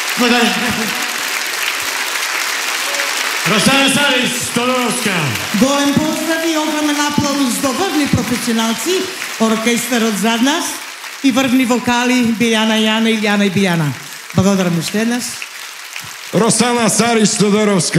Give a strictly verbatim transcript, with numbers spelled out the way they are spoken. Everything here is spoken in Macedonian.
Благодаря. Росана Сарис Тодоровска. Голем поздрав и огромен аплауз до врвни професионалци, оркестарот зад нас и врвни вокали Билјана Јана, Илјана и Билјана. Благодарам уште еднаш. Росана Сарис Тодоровска.